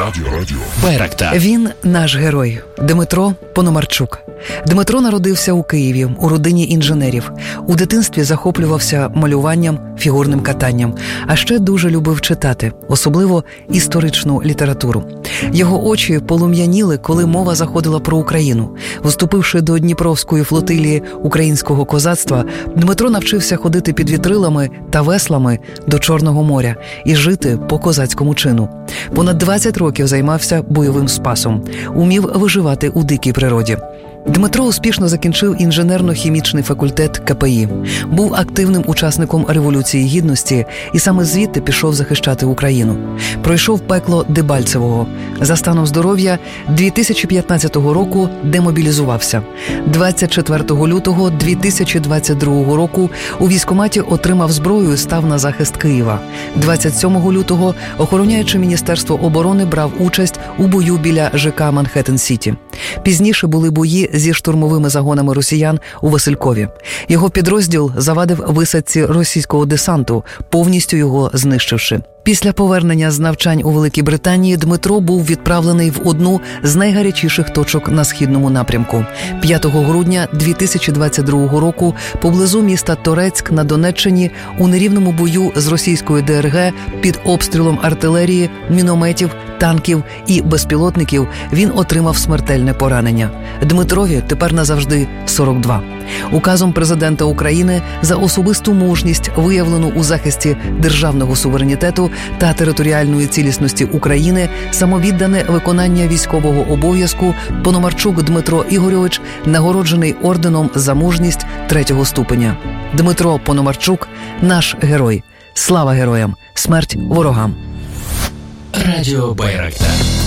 Радіо Байрактар. Він наш герой – Дмитро Пономарчук. Дмитро народився у Києві, у родині інженерів. У дитинстві захоплювався малюванням, фігурним катанням. А ще дуже любив читати, особливо історичну літературу. Його очі полум'яніли, коли мова заходила про Україну. Вступивши до Дніпровської флотилії українського козацтва, Дмитро навчився ходити під вітрилами та веслами до Чорного моря і жити по козацькому чину. Понад 20 років займався бойовим спасом. Умів виживати у дикій природі. Дмитро успішно закінчив інженерно-хімічний факультет КПІ. Був активним учасником Революції Гідності і саме звідти пішов захищати Україну. Пройшов пекло Дебальцевого. За станом здоров'я 2015 року демобілізувався. 24 лютого 2022 року у військкоматі отримав зброю і став на захист Києва. 27 лютого, охороняючи Міністерство оборони, брав участь у бою біля ЖК Манхеттен-Сіті. Пізніше були бої зі штурмовими загонами росіян у Василькові. Його підрозділ завадив висадці російського десанту, повністю його знищивши. Після повернення з навчань у Великій Британії Дмитро був відправлений в одну з найгарячіших точок на східному напрямку. 5 грудня 2022 року поблизу міста Торецьк на Донеччині у нерівному бою з російською ДРГ під обстрілом артилерії, мінометів, танків і безпілотників він отримав смертельне поранення. Дмитрові тепер назавжди 42. Указом президента України за особисту мужність, виявлену у захисті державного суверенітету та територіальної цілісності України, самовіддане виконання військового обов'язку, Пономарчук Дмитро Ігорьович нагороджений орденом за мужність 3-го ступеня. Дмитро Пономарчук – наш герой. Слава героям! Смерть ворогам! Радіо Байрактар.